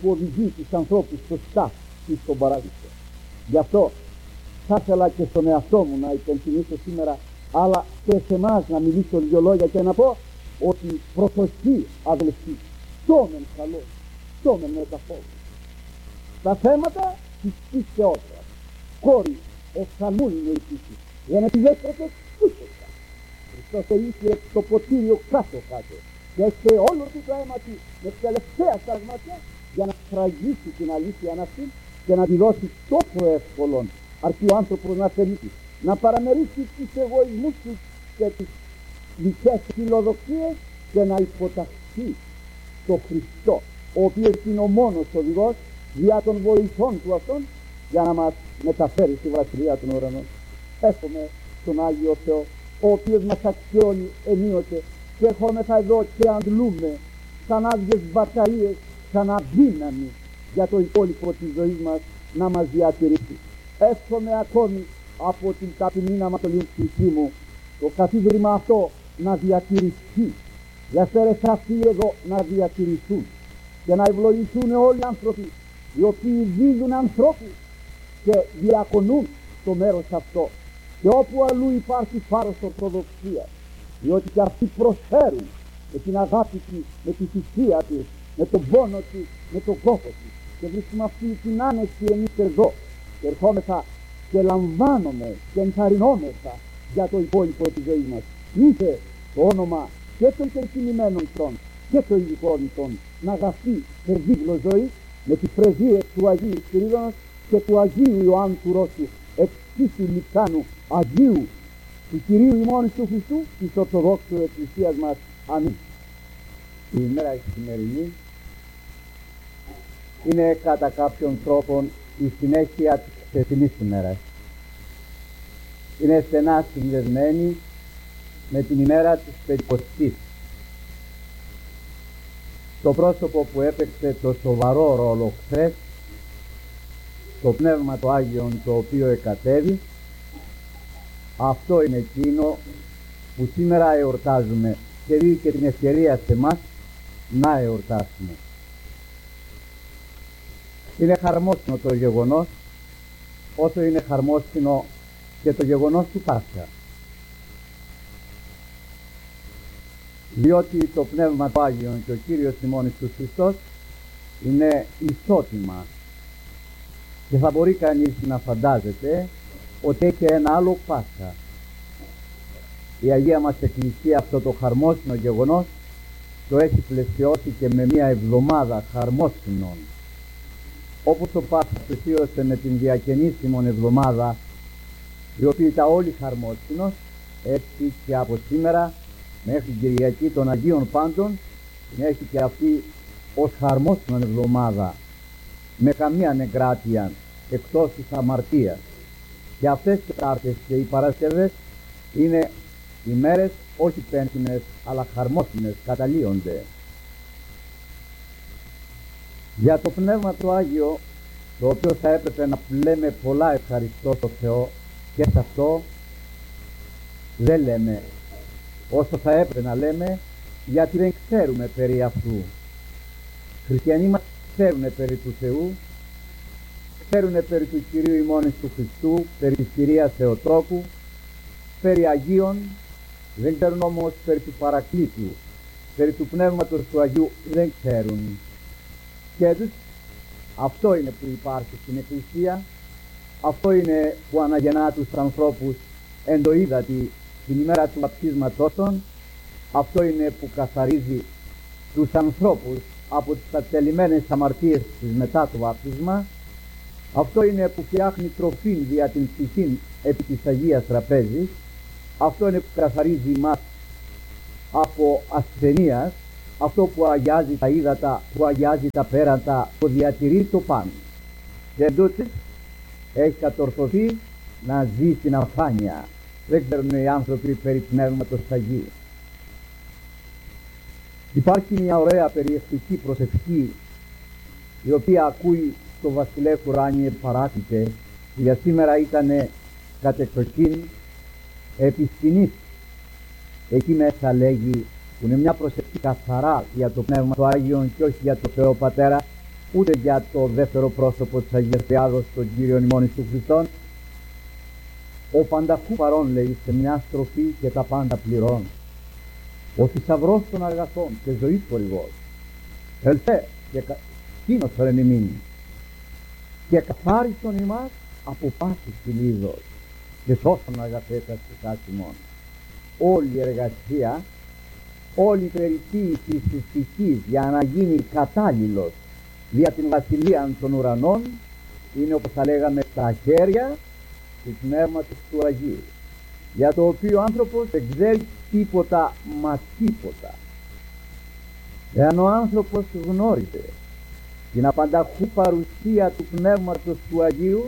που οδηγεί τους ανθρώπους σωστά στον παράδεισο. Γι' αυτό θα ήθελα και στον εαυτό μου να υπενθυμίσω σήμερα, αλλά και σε εμάς να μιλήσω δύο λόγια και να πω ότι προσοχή αδελφοί, τόμεν καλό, τόμεν μεταφόβο. Τα θέματα της πίστεως, κόρη, οφθαλμούν είναι η πίστη. Δεν επιδέχεται τίποτα. Χριστός ελήφθη το ποτήριο κάτω-κάτω και έστω όλο του το αίμα του με τελευταία σταγματιά για να φραγίσει την αλήθεια αυτή και να τη δώσει τόσο εύκολον, αρκεί ο άνθρωπος να θελήσει, να παραμερίσει τους εγωισμούς του και τις δικές φιλοδοξίες και να υποταχθεί στο Χριστό, ο οποίος είναι ο μόνος οδηγός δια των βοηθών του αυτών για να μας μεταφέρει στη βασιλεία των ουρανών. Εύχομαι στον Άγιο Θεό, ο οποίος μας αξιώνει ενίοτε και ερχόμεθα εδώ και αντλούμε σαν άδειες μπαταρίες, σαν αδύναμη για το υπόλοιπο της ζωής μας να μας διατηρήσει. Εύχομαι ακόμη από την ταπεινή ανατολική μου το καθίδρυμα αυτό να διατηρηθεί, οι αστέρες αυτοί εδώ να διατηρηθούν και να ευλογηθούν όλοι οι άνθρωποι οι οποίοι δίδουν ανθρώπους και διακονούν το μέρος αυτό και όπου αλλού υπάρχει φάρος ορθοδοξίας, διότι και αυτοί προσφέρουν με την αγάπη της, με τη θυσία της, με τον πόνο της, με τον κόπο της και βρίσκουμε αυτή την άνεση εμείς εδώ και ερχόμεθα και λαμβάνομαι και ενθαρρυνόμεθα για το υπόλοιπο της ζωής μας. Είτε το όνομα και των υπερκινημένων των και των ειδικών των να γραφεί σε βίβλο ζωής με τις πρεσβείες του Αγίου Σπυρίδωνος και του Αγίου Ιωάννου του Ρώσου εξίσου λιψάνου Αγίου του Κυρίου ημών του Χριστού της Ορθοδόξου Εκκλησίας μας. Αμήν. Η ημέρα η σημερινή είναι κατά κάποιον τρόπο η συνέχεια της χθεσινής ημέρας. Είναι στενά συνδεσμένη με την ημέρα της Πεντηκοστής. Το πρόσωπο που έπαιξε το σοβαρό ρόλο χθες, το Πνεύμα το Άγιον το οποίο εκατέβη, αυτό είναι εκείνο που σήμερα εορτάζουμε και δίνει και την ευκαιρία σε εμάς να εορτάσουμε. Είναι χαρμόσυνο το γεγονός όσο είναι χαρμόσυνο και το γεγονός του Πάσχα. Διότι το Πνεύμα του Άγιον και ο Κύριος ημών Ιησούς Χριστός είναι ισότιμα και θα μπορεί κανείς να φαντάζεται ότι έχει ένα άλλο Πάσχα. Η Αγία μας Εκκλησία αυτό το χαρμόσυνο γεγονός το έχει πλαισιώσει και με μια εβδομάδα χαρμόσυνων. Όπως το Πάσχα πλαισίωσε με την διακαινήσιμον εβδομάδα η οποία ήταν όλη χαρμόσυνος, έτσι και από σήμερα μέχρι την Κυριακή των Αγίων Πάντων έχει και αυτή ως χαρμόσυνον εβδομάδα με καμία νεκράτεια εκτός της αμαρτίας. Και αυτές οι Τετάρτες και οι Παρασκευές είναι ημέρες όχι πένθυμες αλλά χαρμόσυνες, καταλύονται. Για το Πνεύμα το Άγιο, το οποίο θα έπρεπε να λέμε πολλά ευχαριστώ στο Θεό, και σε αυτό δεν λέμε όσο θα έπρεπε να λέμε, γιατί δεν ξέρουμε περί αυτού. Χριστιανοί μας ξέρουν περί του Θεού, ξέρουν περί του Κυρίου ημών του Χριστού, περί της Κυρίας Θεοτόκου, περί Αγίων, δεν ξέρουν όμως περί του Παρακλήτου, περί του Πνεύματος του Αγίου δεν ξέρουν. Και αυτό είναι που υπάρχει στην Εκκλησία, αυτό είναι που αναγεννά τους ανθρώπους εν το ύδατι την ημέρα του βαπτίσματός των, αυτό είναι που καθαρίζει τους ανθρώπους από τις ατελημένες αμαρτίες της μετά το βάπτισμα, αυτό είναι που φτιάχνει τροφήν δια την ψυχήν επί της Αγίας Τραπέζης, αυτό είναι που καθαρίζει μας από ασθενείας, αυτό που αγιάζει τα ύδατα, που αγιάζει τα πέρατα, που διατηρεί το πάνω. Και εντούτοις έχει κατορθωθεί να ζει στην αφάνεια. Δεν ξέρουν οι άνθρωποι περί Πνεύματος Αγίου. Υπάρχει μια ωραία περιεκτική προσευχή η οποία ακούει το βασιλέ Κουράνιε παράτητε, που για σήμερα ήταν κατεξοχήν επί σκηνής. Εκεί μέσα λέγει, που είναι μια προσευχή καθαρά για το Πνεύμα του Άγιον και όχι για το Θεό Πατέρα, ούτε για το δεύτερο πρόσωπο της Αγίας Τριάδος, τον Κύριον ημών Ιησού Χριστόν. Ο πανταχού παρών, λέει, σε μια στροφή και τα πάντα πληρών. Ο θησαυρός των αγαθών και ζωής χορηγός. Ελθέ και κίνωσον ημίν και καθάρισον ημάς από πάσης κυλίδος και σώσον αγαθέτας της άσημων. Όλη η εργασία, όλη η περιποίηση της ψυχής για να γίνει κατάλληλος δια την βασιλεία των ουρανών είναι, όπως θα λέγαμε, στα χέρια του Πνεύματος του Αγίου, για το οποίο ο άνθρωπος δεν ξέρει τίποτα μα τίποτα. Εάν ο άνθρωπος γνώριζε την απανταχού παρουσία του Πνεύματος του Αγίου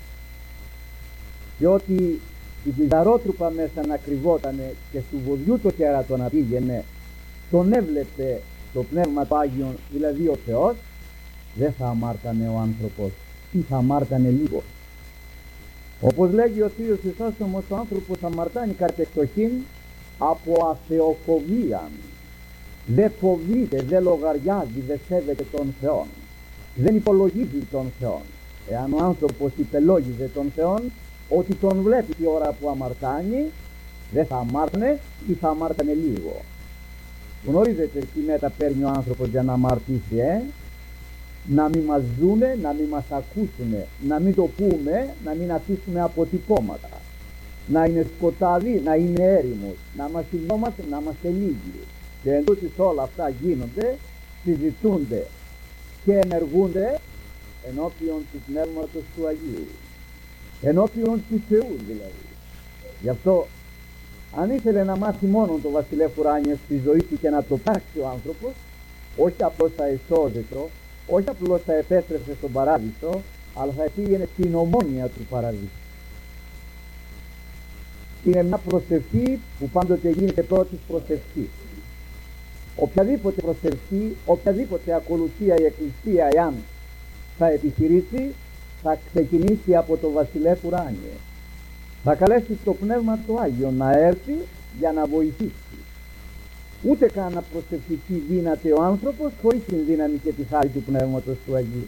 και ότι η βυζαρότρουπα μέσα να κρυβότανε και του βοδιού το κέρατο να πήγαινε, τον έβλεπε το Πνεύμα του Άγιον, δηλαδή ο Θεός, δεν θα αμάρτανε ο άνθρωπος ή θα αμάρτανε λίγο. Όπως λέγει ο Θείος Χρυσόστομος, ο άνθρωπος αμαρτάνει κατ' εξοχήν από αθεοφοβία. Δεν φοβείται, δεν λογαριάζει, δεν σέβεται τον Θεό, δεν υπολογίζει τον Θεό. Εάν ο άνθρωπος υπελόγιζε τον Θεό, ότι τον βλέπει τη ώρα που αμαρτάνει, δεν θα αμάρτανε ή θα αμάρτανε λίγο. Γνωρίζετε τι μέτα παίρνει ο άνθρωπος για να αμαρτήσει, να μην μας δούνε, να μην μας ακούσουνε, να μην το πούμε, να μην αφήσουμε αποτυπώματα, να είναι σκοτάδι, να είναι έρημος, να μας ειδόμαστε, να είμαστε λίγοι. Και εν τούτοις όλα αυτά γίνονται, συζητούνται και ενεργούνται ενώπιον του Πνεύματος του Αγίου, ενώπιον του Θεού δηλαδή. Γι' αυτό, αν ήθελε να μάθει μόνο το βασιλεύ ουράνιες στη ζωή του και να το πράξει ο άνθρωπος, όχι απλώς θα εσώζετρο, όχι απλώς θα επέστρεψε στον παράδεισο, αλλά θα πήγαινε στην ομόνια του παραδείσου. Είναι μια προσευχή που πάντοτε γίνεται πρώτης προσευχής. Οποιαδήποτε προσευχή, οποιαδήποτε ακολουθία η Εκκλησία, εάν θα επιχειρήσει, θα ξεκινήσει από το βασιλεύ ουράνιε. Θα καλέσει το Πνεύμα του Άγιο να έρθει για να βοηθήσει. Ούτε καν προσευχική δύναται ο άνθρωπος χωρίς την δύναμη και τη χάρη του Πνεύματος του Αγίου.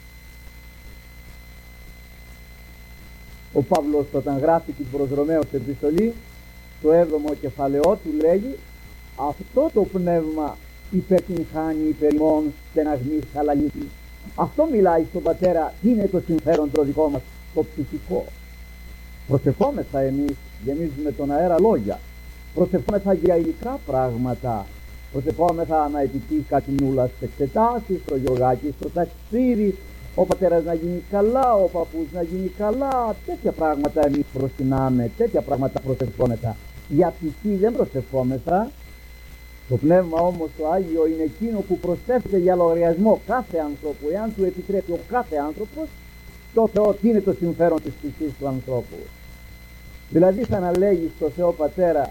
Ο Παύλος, όταν γράφει την προς Ρωμαίους επιστολή, το 7ο κεφαλαιό του λέγει, αυτό το πνεύμα υπερτυγχάνει υπέρ ημών στεναγμής χαλαλίτης. Αυτό μιλάει στον Πατέρα, είναι το συμφέρον το δικό μας, το ψυχικό. Προσευχόμεθα εμείς, γεμίζουμε τον αέρα λόγια, προσευχόμεθα για υλικά πράγματα, προσευχόμεθα να επιτύχει κάτι νουλα στις εξετάσεις, το Γιωργάκι στο ταξίδι, ο πατέρας να γίνει καλά, ο παππούς να γίνει καλά, τέτοια πράγματα εμείς προστινάμε, τέτοια πράγματα προσευχόμεθα. Για ψυχή δεν προσευχόμεθα. Το Πνεύμα όμως το Άγιο είναι εκείνο που προσεύχεται για λογαριασμό κάθε ανθρώπου. Εάν του επιτρέπει ο κάθε άνθρωπος, το Θεό τι είναι το συμφέρον της ψυχής του ανθρώπου. Δηλαδή σαν να λέγει στο Θεό Πατέρα,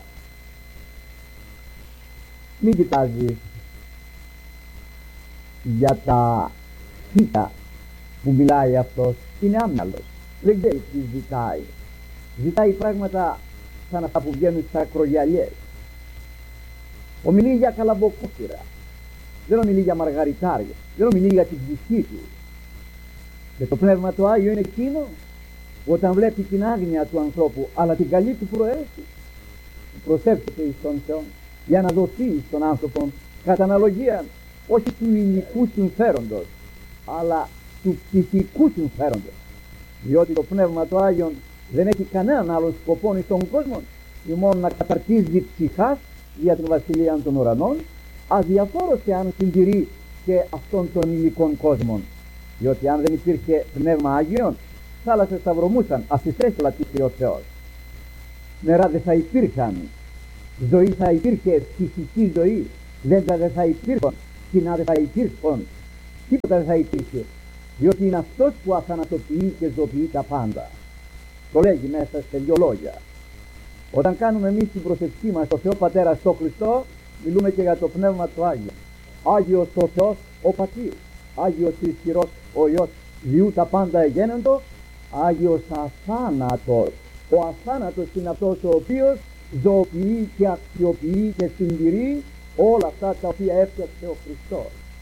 μην κοιτάζεις για τα χίτα που μιλάει αυτός, είναι άμυαλος, δεν ξέρει τι ζητάει. Ζητάει πράγματα σαν αυτά που βγαίνουν στα ακρογιαλιές. Ομιλεί για καλαμποκόφυρα, δεν ομιλεί για μαργαριτάρια, δεν ομιλεί για την ψυχή του. Και το Πνεύμα του Άγιο είναι εκείνο που όταν βλέπει την άγνοια του ανθρώπου αλλά την καλή του προαίρεση, προσεύχεται εις τον Θεό για να δοθεί στον άνθρωπο κατά αναλογία όχι του υλικού συμφέροντος αλλά του ψυχικού συμφέροντος, διότι το Πνεύμα του Άγιον δεν έχει κανέναν άλλον σκοπό στον κόσμο ή μόνο να καταρτίζει ψυχάς για την βασιλεία των ουρανών, αδιαφόρος εάν συντηρεί και αυτόν τον υλικών κόσμων, διότι αν δεν υπήρχε Πνεύμα Άγιον, θάλασσες θα βρωμούσαν, αφιστές λατήσει ο Θεός, νερά δεν θα υπήρχαν, ζωή θα υπήρχε, ψυχική ζωή, δέντρα δεν θα υπήρχαν, κοινά δεν θα υπήρχαν, τίποτα δεν θα υπήρχε, διότι είναι αυτός που αθανατοποιεί και ζωοποιεί τα πάντα. Το λέγει μέσα σε δύο λόγια. Όταν κάνουμε εμείς την προσευχή μας στο Θεό Πατέρα στο Χριστό, μιλούμε και για το Πνεύμα του Άγιο. Άγιος ο Θεός ο Πατήρ, Άγιος ισχυρός ο Υιός, διού τα πάντα εγένεντο, Άγιος αθάνατος. Ο αθάνατος είναι αυτός ο οποίος ζωοποιεί και αξιοποιεί και συντηρεί όλα αυτά τα οποία έφτιαξε ο Χριστός.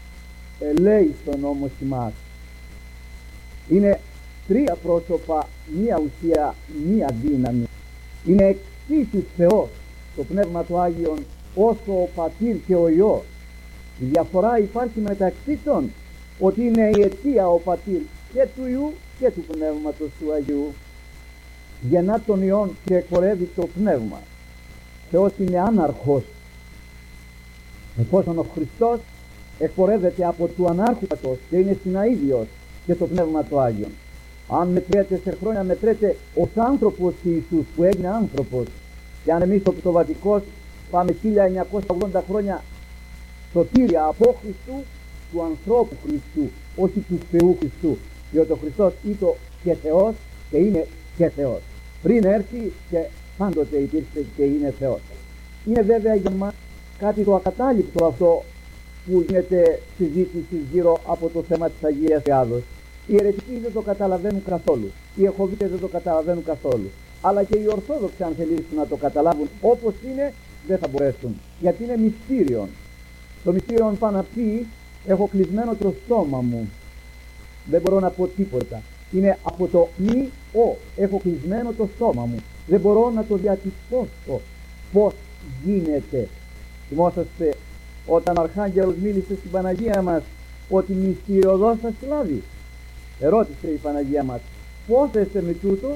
ελέησον όμως ημάς. Είναι τρία πρόσωπα, μία ουσία, μία δύναμη. Είναι εξίσου Θεός το Πνεύμα του Άγιον όσο ο Πατήρ και ο Υιός. Η διαφορά υπάρχει μεταξύ των ότι είναι η αιτία ο Πατήρ και του Υιού και του Πνεύματος του Αγίου. Γεννά τον Υιόν και εκπορεύει το Πνεύμα. Θεός είναι άναρχος, εφόσον ο Χριστός εκπορεύεται από του ανάρχου πατός και είναι συναίδιος και το Πνεύμα του Άγιον. Αν μετρέτε σε χρόνια, μετρέτε ως άνθρωπος Ιησούς που έγινε άνθρωπος. Και αν εμείς οπτοβατικώς πάμε 1980 χρόνια σωτήρια από Χριστού, του ανθρώπου Χριστού, όχι του Θεού Χριστού. Διότι ο Χριστός ήταν και Θεός και είναι και Θεός. Πριν έρθει και πάντοτε υπήρξε και είναι Θεός. Είναι βέβαια για μας κάτι το ακατάληπτο αυτό που γίνεται συζήτηση γύρω από το θέμα της Αγίας Τριάδος. Οι αιρετικοί δεν το καταλαβαίνουν καθόλου. Οι Εχωβίτες δεν το καταλαβαίνουν καθόλου. Αλλά και οι Ορθόδοξοι, αν θελήσουν να το καταλάβουν όπως είναι, δεν θα μπορέσουν. Γιατί είναι μυστήριον. Το μυστήριον πάνω να πει: έχω κλεισμένο το στόμα μου. Δεν μπορώ να πω τίποτα. Είναι από το μη ο. Έχω κλεισμένο το στόμα μου. Δεν μπορώ να το διατυπώσω. Πώς γίνεται. Θυμόσαστε όταν ο Αρχάγγελος μίλησε στην Παναγία μας ότι μυστηριωδώς θα συλλάβει. Ερώτησε η Παναγία μας: πώς έστε με τούτο?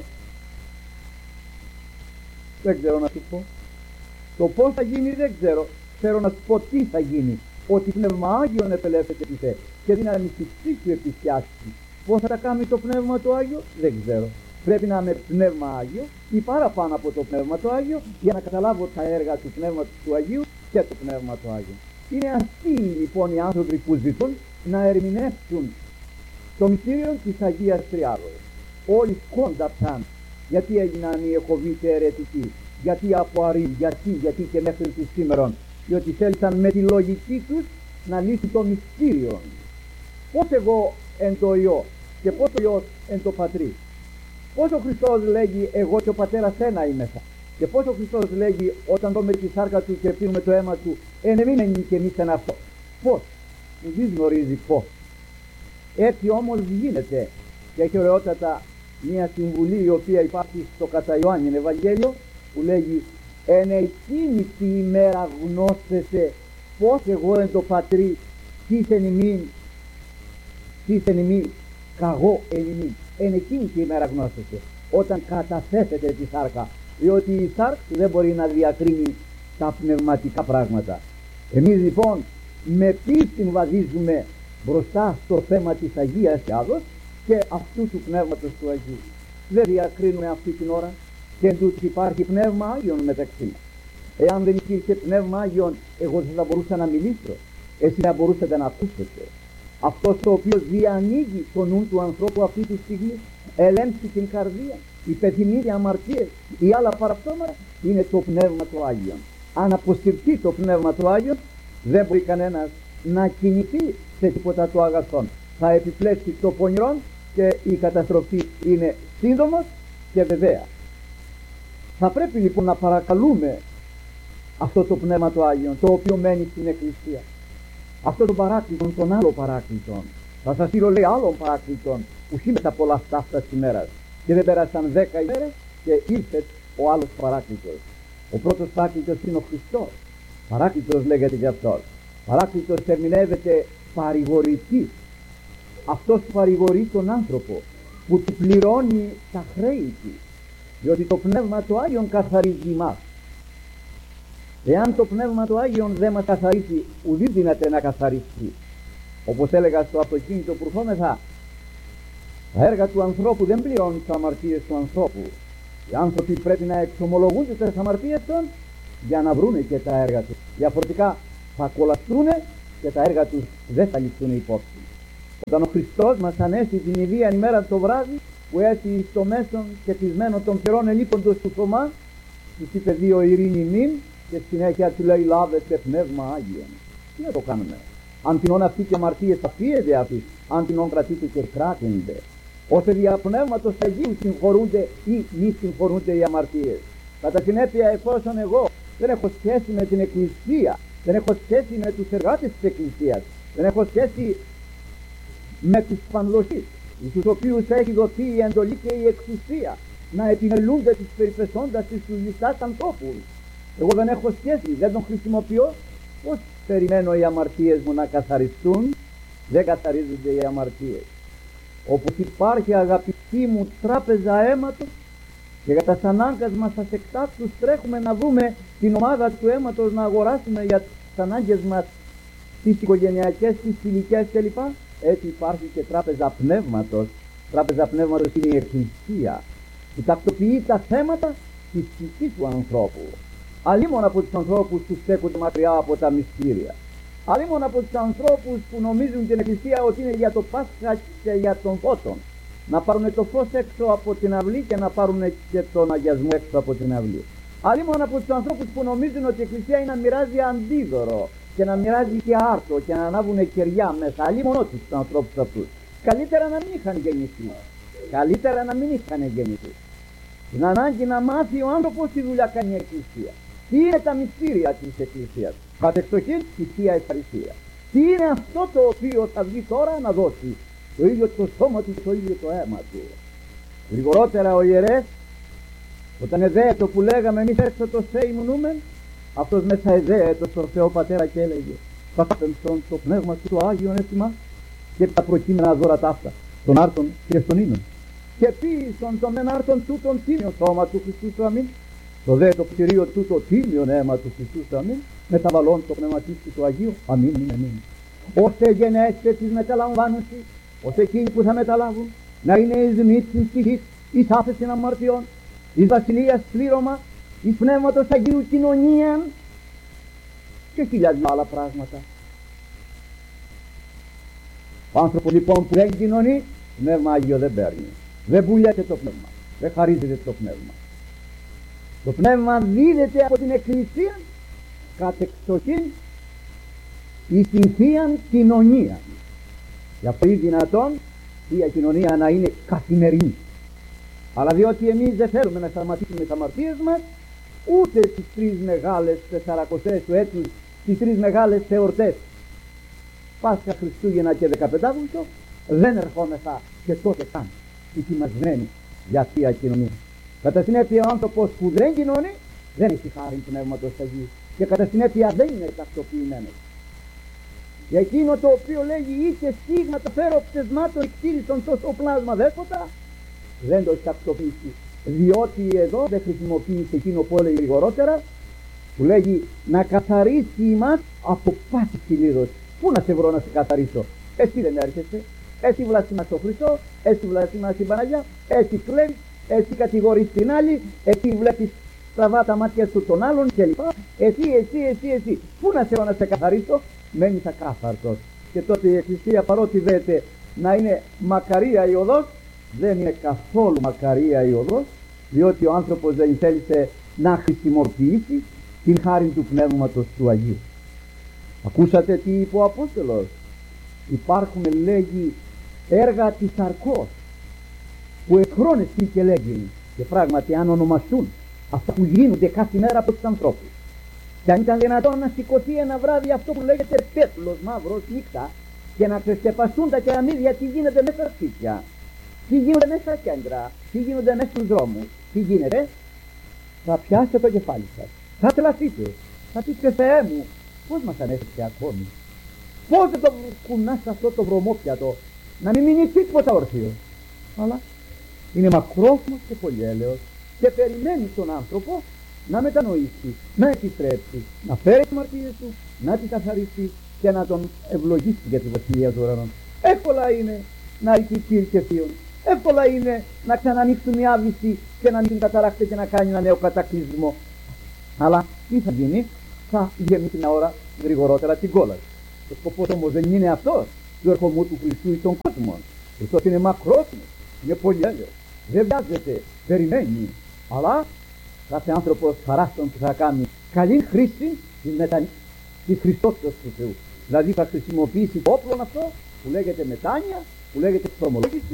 Δεν ξέρω να σου πω. Το πώς θα γίνει δεν ξέρω. Θέλω να σου πω τι θα γίνει. Ότι Πνεύμα Άγιον επελεύσεται επιθέ και δύναμη της ψυχής επισκιάσει. Πώς θα τα κάνει το Πνεύμα του Άγιο δεν ξέρω. Πρέπει να είμαι Πνεύμα Άγιο ή παραπάνω από το Πνεύμα του Άγιο για να καταλάβω τα έργα του Πνεύματος του Αγίου και το Πνεύμα του Άγιο. Είναι αυτοί λοιπόν οι άνθρωποι που ζητούν να ερμηνεύσουν το μυστήριο της Αγίας Τριάδος. Όλοι σκόνταψαν. Γιατί έγιναν οι Εχωβίτες αιρετικοί? Γιατί από αρή? Γιατί και μέχρι του σήμερον? Διότι θέλησαν με τη λογική τους να λύσουν το μυστήριο. Πώς εγώ εν το Υιό και πώς ο Υιός εν το Πατρί? Πώς ο Χριστός λέγει εγώ και ο Πατέρας ένα είμεθα? Και πώς ο Χριστός λέγει όταν δούμε τη σάρκα του και πίνουμε το αίμα του εν εμείς και εμείς εν αυτό? Πώς? Δεν γνωρίζει πώς. Έτσι όμως γίνεται. Και έχει ωραιότατα μια συμβουλή η οποία υπάρχει στο κατά Ιωάννην Ευαγγέλιο που λέγει: εν εκείνη τη ημέρα γνώσεσαι πως εγώ εν το Πατρί τίθεν ημί καγώ εν ημί. Εν εκείνη τη ημέρα γνώσεσαι, όταν καταθέσετε τη σάρκα, διότι η σάρκα δεν μπορεί να διακρίνει τα πνευματικά πράγματα. Εμείς λοιπόν με πίστη βαδίζουμε μπροστά στο θέμα της Αγίας Τριάδος και αυτού του Πνεύματος του Αγίου. Δεν διακρίνουμε αυτή την ώρα και εν τούτης υπάρχει Πνεύμα Άγιον μεταξύ μας. Εάν δεν υπήρχε Πνεύμα Άγιον, εγώ δεν θα μπορούσα να μιλήσω, εσείς θα μπορούσατε να ακούσετε. Αυτός ο οποίος διανοίγει το νου του ανθρώπου αυτή τη στιγμή, ελέγξει την καρδία, υπενθυμίζει αμαρτίες ή άλλα παραπτώματα, είναι το Πνεύμα του Άγιον. Αν αποσυρθεί το Πνεύμα του Άγιον, δεν μπορεί κανένας να κινηθεί σε τίποτα το αγαθόν. Θα επιπλέξει το πονηρόν και η καταστροφή είναι σύντομος και βεβαία. Θα πρέπει λοιπόν να παρακαλούμε αυτό το Πνεύμα του Άγιον, το οποίο μένει στην Εκκλησία. Αυτό τον παράκλητον, τον άλλο παράκλητον. Θα σας στείλω λέει άλλον παράκλητον που σήμερα πολλά στάφτα ημέρας. Και δεν πέρασαν 10 ημέρες και ήρθε ο άλλος παράκλητος. Ο πρώτος παράκλητος είναι ο Χριστός. Παράκλητος λέγεται γι' αυτός. Παράκλητος ερμηνεύεται παρηγορητής. Αυτός που παρηγορεί τον άνθρωπο, που του πληρώνει τα χρέη του. Διότι το Πνεύμα του Άγιον καθαρίζει μας. Εάν το Πνεύμα του Άγιον δεν μας καθαρίσει, ουδή δύναται να καθαριστεί. Όπως έλεγα στο αυτοκίνητο που ερχόμεθα, τα έργα του ανθρώπου δεν πληρώνουν τις αμαρτίες του ανθρώπου. Οι άνθρωποι πρέπει να εξομολογούνται τις αμαρτίες των για να βρούνε και τα έργα τους. Διαφορετικά θα κολλαστούν και τα έργα τους δεν θα ληφθούν υπόψη. Όταν ο Χριστός μας ανέσει την Ιδία ημέρα το βράδυ, που έτσι στο μέσον και κλεισμένο των καιρών ελείποντος του Θωμά, τους είπε δύο ειρήνη μην και συνέχεια του λέει λάβετε Πνεύμα Άγιον. Τι να το κάνουμε? Αν την όν αυτή και αμαρτίες αφίεται αυτής, αν την όν κρατείτε και κράτενται. Ώστε δια Πνεύματος Αγίου συγχωρούνται ή μη συγχωρούνται οι αμαρτίες. Κατά συνέπεια, εφόσον εγώ δεν έχω σχέση με την Εκκλησία, δεν έχω σχέση με τους εργάτες της Εκκλησίας, δεν έχω σχέση με τους πανδοσείς, στους οποίους έχει δοθεί η εντολή και η εξουσία να επιμελούνται τους περιπεσόντας τους ληστάς ανθρώπους. Εγώ δεν έχω σχέση, δεν τον χρησιμοποιώ. Πώς περιμένω οι αμαρτίες μου να καθαριστούν? Δεν καθαρίζονται οι αμαρτίες. Όπως υπάρχει, αγαπητοί μου, τράπεζα αίματος, και κατά τις ανάγκες μας ας εκτάκτους τρέχουμε να δούμε την ομάδα του αίματος να αγοράσουμε για τις ανάγκες μας, τις οικογενειακές, τις φιλικές κλπ. Έτσι υπάρχει και τράπεζα πνεύματος. Τράπεζα πνεύματος είναι η Εκκλησία, που τακτοποιεί τα θέματα της ψυχής του ανθρώπου. Αλλήμον από τους ανθρώπους που στέκονται μακριά από τα μυστήρια. Αλλήμον από τους ανθρώπους που νομίζουν την Εκκλησία ότι είναι για το Πάσχα και για τον Φώτον. Να πάρουν το φως έξω από την αυλή και να πάρουν και τον αγιασμό έξω από την αυλή. Αλλήμον από τους ανθρώπους που νομίζουν ότι η Εκκλησία είναι να μοιράζει αντίδωρο και να μοιράζει και άρτο και να ανάβουν κεριά μέσα. Αλλήμον ότι τους ανθρώπους αυτούς. Καλύτερα να μην είχαν γεννηθεί. Καλύτερα να μην είχαν γεννηθεί. Είναι ανάγκη να μάθει ο άνθρωπος τι δουλειά κάνει η Εκκλησία. Τι είναι τα μυστήρια της Εκκλησίας? Κατεξοχήν η Θεία Ευχαριστία. Τι είναι αυτό το οποίο θα βγει τώρα να δώσει? Το ίδιο το σώμα του, το ίδιο το αίμα του. Γρηγορότερα ο ιερέας, όταν εδέετο που λέγαμε εμείς έξω το σέιμνούμεν, αυτός μέσα εδέετο στον Θεό Πατέρα και έλεγε «Παπαπεμψον το πνεύμα του το Άγιον έτοιμα» και τα προκείμενα δώρα ταύτα των άρτων και στον ίνων. Και ποιησον των μεν άρτων τούτων τίμιον σώμα του Χριστού του αμήν, το δε το κτηρίο τούτο τίμιον αίμα του Χριστού του αμήν, μεταβαλών το πνευματίστη του Αγίου αμήν αμήν. Ώστε γενέστε τις μεταλαμβάνουσι, ώστε εκείνοι που θα μεταλάβουν να είναι εις μύτην ψυχής, εις άφεσιν αμαρτιών, εις βασιλείας πλήρωμα, εις πνεύματος Αγίου κοινωνίαν και χιλιάδες άλλα πράγματα. Ο άνθρωπος λοιπόν που δεν κοινωνεί, πνεύμα Άγιο δεν παίρνει. Δεν πουλιέται το πνεύμα, δεν χαρίζεται το πνεύμα. Το πνεύμα δίδεται από την Εκκλησία κατ' εξοχήν εις την Θείαν κοινωνία. Γι' αυτό είναι δυνατόν η Θεία Κοινωνία να είναι καθημερινή. Αλλά διότι εμείς δεν θέλουμε να σταματήσουμε τις αμαρτίες μας, ούτε τις τρεις μεγάλες τεσσαρακοστές του έτους, τις τρεις μεγάλες εορτές Πάσχα, Χριστούγεννα και 15 Αύγουστο, δεν ερχόμεθα και τότε καν ετοιμασμένοι για Θεία Κοινωνία. Κατά συνέπεια ο άνθρωπος που δεν κοινωνεί δεν έχει χάρη Πνεύματος Αγίου και κατά συνέπεια δεν είναι τακτοποιημένος. Για εκείνο το οποίο λέγει «Είσαι στίγμα το φέρω πτεσμάτων εκτήρησον τόσο πλάσμα δέσποτα», δεν το έχει τακτοποιήσει, διότι εδώ δεν χρησιμοποιήσει εκείνο που έλεγε γρηγορότερα, που λέγει να καθαρίσει εμάς από πάση κυλίδος. Πού να σε βρω να σε καθαρίσω? Εσύ δεν έρχεσαι, εσύ βλασιμάς τον Χριστό, εσύ βλασιμάς την Παναγιά, εσύ κλαίεις, εσύ κατηγορείς την άλλη, εσύ βλέπεις στραβά τα μάτια σου των άλλων κλπ. Εσύ. Πού να σε βρω να σε καθαρίσω? Μένεις ακάθαρτος. Και τότε η Εκκλησία, παρότι δέεται να είναι μακαρία η οδός, δεν είναι καθόλου μακαρία η οδός, διότι ο άνθρωπος δεν θέλησε να χρησιμοποιήσει την χάρη του Πνεύματος του Αγίου. Ακούσατε τι είπε ο Απόστολος? Υπάρχουν, λέγει, έργα της σαρκός που εκχρώνεσαι και λέγει, και πράγματι αν ονομαστούν αυτά που γίνονται κάθε μέρα από τους ανθρώπους, και αν ήταν δυνατόν να σηκωθεί ένα βράδυ αυτό που λέγεται πέπλος μαύρος νύχτα και να ξεσκεπαστούν τα κεραμίδια, τι γίνεται μέσα στα σπίτια, τι γίνονται μέσα στα κέντρα, τι γίνονται μέσα στους δρόμους, τι γίνεται, θα πιάσετε το κεφάλι σας, θα τρελαθείτε, θα πείτε Θεέ μου, πώς μας ανέφερε ακόμη, πώς δεν το κουνάς αυτό το βρωμόπιατο, να μην μείνει τίποτα όρθιο. Αλλά είναι μακρόφωνος και πολυέλεος και περιμένει τον άνθρωπο να μετανοήσει, να επιστρέψει, να φέρει τις αμαρτίες του, να τις καθαρίσει και να τον ευλογήσει για τη βασιλεία του ουρανών. Εύκολα είναι να ρίξει πύρ και θείον. Εύκολα είναι να ξανανοίξουν οι άβυσσοι και να ανοίξουν καταράκτη και να κάνει ένα νέο κατακλυσμό. Αλλά τι θα γίνει? Θα γεμίσει μια ώρα γρηγορότερα την κόλαση. Ο σκοπός όμως δεν είναι αυτός του ερχομού του Χριστού ή των κόσμων. Ο Χριστός είναι μακρόφωνος, είναι πολυέλεος, δεν βιάζεται, περιμένει. Αλλά κάθε άνθρωπος χαράστον που θα κάνει καλή χρήση της Χριστότητας του Θεού. Δηλαδή θα χρησιμοποιήσει το όπλο αυτό που λέγεται μετάνοια, που λέγεται εξομολόγηση,